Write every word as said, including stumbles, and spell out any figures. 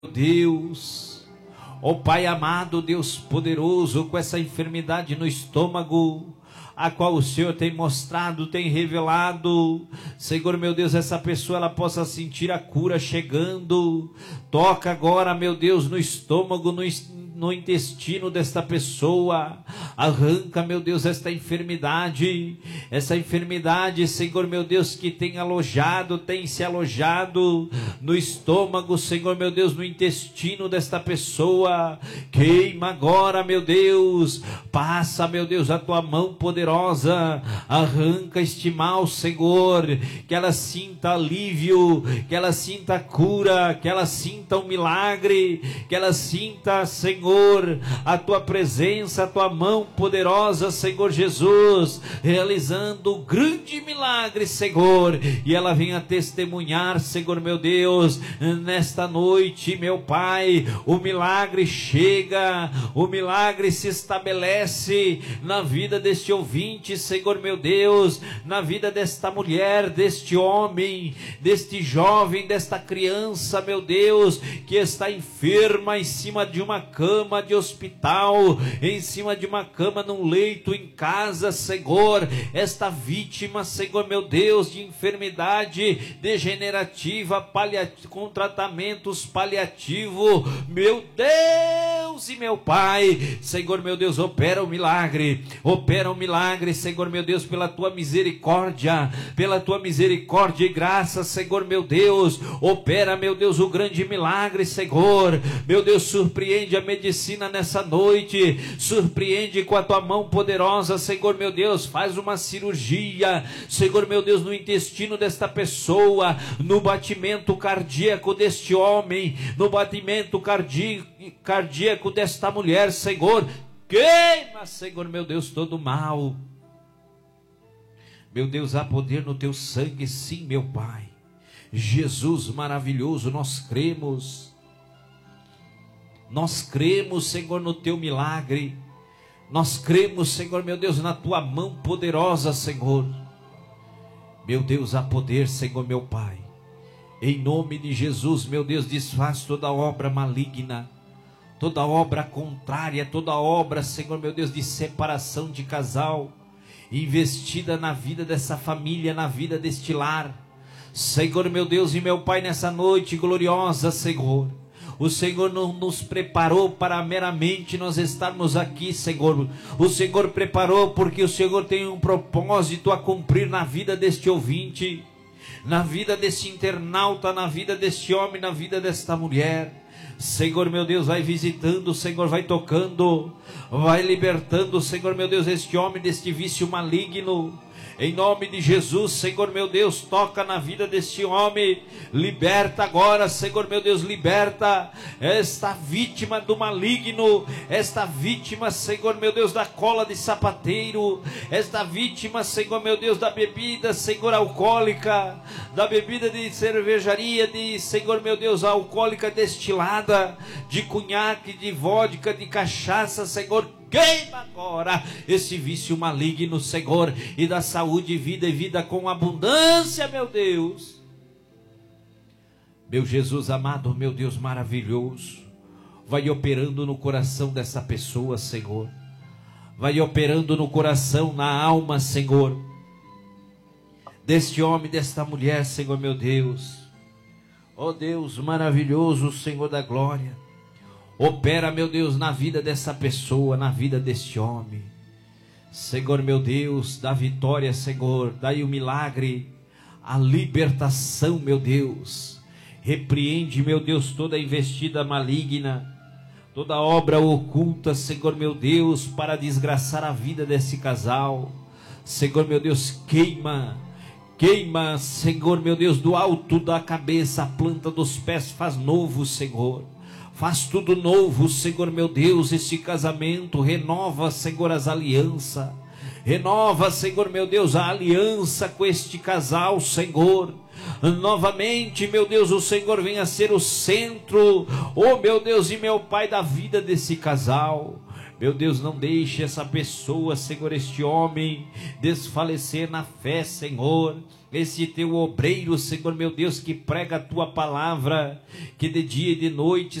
Deus, ó Pai amado, Deus poderoso, com essa enfermidade no estômago, a qual o Senhor tem mostrado, tem revelado, Senhor meu Deus, essa pessoa ela possa sentir a cura chegando. Toca agora, meu Deus, no estômago, no no intestino desta pessoa, arranca, meu Deus, esta enfermidade, essa enfermidade, Senhor meu Deus, que tem alojado, tem se alojado no estômago, Senhor meu Deus, no intestino desta pessoa. Queima agora, meu Deus, passa, meu Deus, a tua mão poderosa, arranca este mal, Senhor, que ela sinta alívio, que ela sinta cura, que ela sinta um milagre, que ela sinta, Senhor, a tua presença, a tua mão poderosa, Senhor Jesus, realizando um grande milagre, Senhor, e ela venha testemunhar, Senhor meu Deus, nesta noite, meu Pai, o milagre chega, o milagre se estabelece na vida deste ouvinte, Senhor meu Deus, na vida desta mulher, deste homem, deste jovem, desta criança, meu Deus, que está enferma em cima de uma cama de hospital, em cima de uma cama num leito em casa, Senhor, esta vítima, Senhor meu Deus, de enfermidade degenerativa, paliat... com tratamentos paliativos, meu Deus e meu Pai, Senhor meu Deus, opera o milagre, opera o milagre, Senhor meu Deus, pela tua misericórdia, pela tua misericórdia e graça, Senhor meu Deus, opera, meu Deus, o grande milagre, Senhor, meu Deus, surpreende a medicina nessa noite, surpreende com a tua mão poderosa, Senhor meu Deus, faz uma cirurgia, Senhor meu Deus, no intestino desta pessoa, no batimento cardíaco deste homem, no batimento cardí cardíaco desta mulher, Senhor, queima, Senhor meu Deus, todo mal, meu Deus, há poder no teu sangue, sim, meu Pai, Jesus maravilhoso, nós cremos, nós cremos, Senhor, no teu milagre, nós cremos, Senhor, meu Deus, na tua mão poderosa, Senhor, meu Deus, há poder, Senhor, meu Pai, em nome de Jesus, meu Deus, desfaz toda obra maligna, toda obra contrária, toda obra, Senhor, meu Deus, de separação de casal, investida na vida dessa família, na vida deste lar, Senhor, meu Deus e meu Pai, nessa noite gloriosa, Senhor, o Senhor não nos preparou para meramente nós estarmos aqui, Senhor. O Senhor preparou porque o Senhor tem um propósito a cumprir na vida deste ouvinte, na vida deste internauta, na vida deste homem, na vida desta mulher. Senhor meu Deus, vai visitando, Senhor, vai tocando, vai libertando, Senhor meu Deus, este homem deste vício maligno. Em nome de Jesus, Senhor meu Deus, toca na vida deste homem, liberta agora, Senhor meu Deus, liberta esta vítima do maligno, esta vítima, Senhor meu Deus, da cola de sapateiro, esta vítima, Senhor meu Deus, da bebida, Senhor, alcoólica, da bebida de cervejaria, de, Senhor meu Deus, alcoólica destilada, de cunhaque, de vodka, de cachaça, Senhor, queima agora esse vício maligno, Senhor, e dá saúde, vida e vida com abundância, meu Deus. Meu Jesus amado, meu Deus maravilhoso, vai operando no coração dessa pessoa, Senhor. Vai operando no coração, na alma, Senhor, deste homem, desta mulher, Senhor meu Deus. Ó Deus maravilhoso, Senhor da glória. Opera, meu Deus, na vida dessa pessoa, na vida deste homem. Senhor, meu Deus, dá vitória, Senhor, dai o milagre, a libertação, meu Deus. Repreende, meu Deus, toda investida maligna, toda obra oculta, Senhor, meu Deus, para desgraçar a vida desse casal. Senhor, meu Deus, queima, queima, Senhor, meu Deus, do alto da cabeça, a planta dos pés, faz novo, Senhor. Faz tudo novo, Senhor meu Deus, este casamento, renova, Senhor, as alianças, renova, Senhor meu Deus, a aliança com este casal, Senhor, novamente, meu Deus, o Senhor venha ser o centro, oh meu Deus e meu Pai, da vida desse casal, Meu Deus, não deixe essa pessoa, Senhor, este homem, desfalecer na fé, Senhor. Esse teu obreiro, Senhor, meu Deus, que prega a tua palavra, que de dia e de noite,